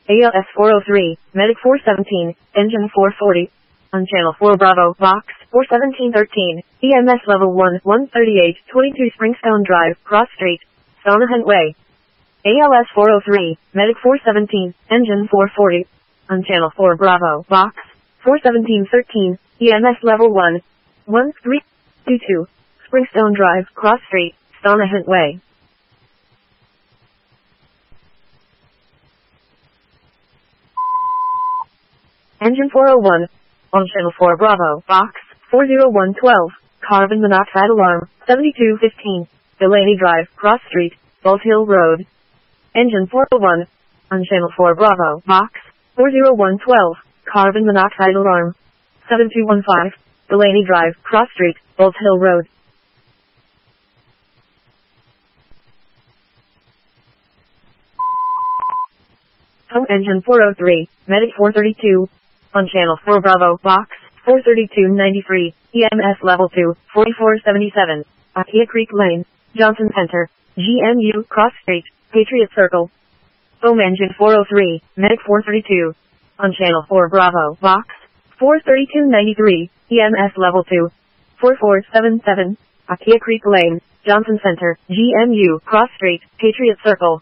ALS 403, Medic 417, Engine 440. On Channel 4 Bravo, Box 41713, EMS Level 1, 138, 22 Springstone Drive, Cross Street, Sonahent Way. ALS 403, Medic 417, Engine 440. On Channel 4 Bravo, Box 41713, EMS Level 1, 1322, Springstone Drive, Cross Street, Sonahent Way. Engine 401. On Channel 4 Bravo, Box 40112, Carbon Monoxide Alarm, 7215, Delaney Drive, Cross Street, Bolt Hill Road. Engine 401. On Channel 4 Bravo, Box 40112, Carbon Monoxide Alarm, 7215, Delaney Drive, Cross Street, Bolt Hill Road. Home Engine 403, Medic 432. On Channel 4 Bravo, Box 43293, EMS Level 2, 4477, Akia Creek Lane, Johnson Center, GMU, Cross Street, Patriot Circle. Home Engine 403, Medic 432. On Channel 4 Bravo, Box 43293, EMS Level 2, 4477, Akia Creek Lane, Johnson Center, GMU, Cross Street, Patriot Circle.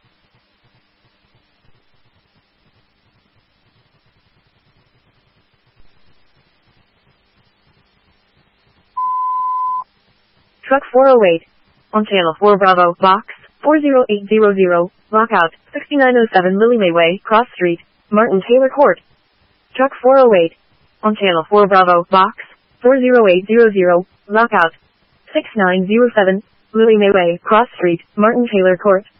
Truck 408. On Channel 4 Bravo, Box 40800, Lockout, 6907 Lily May Way, Cross Street, Martin Taylor Court. Truck 408. On Channel 4 Bravo, Box 40800, Lockout, 6907 Lily May Way, Cross Street, Martin Taylor Court.